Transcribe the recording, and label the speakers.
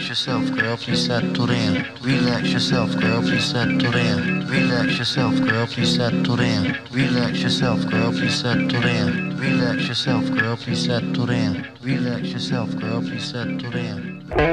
Speaker 1: yourself, girl, please settle in. Relax yourself, girl, please settle in. Relax yourself, girl, please settle in. Relax yourself, girl, please settle in. Relax yourself, girl, please settle in. Relax yourself, girl, please settle in.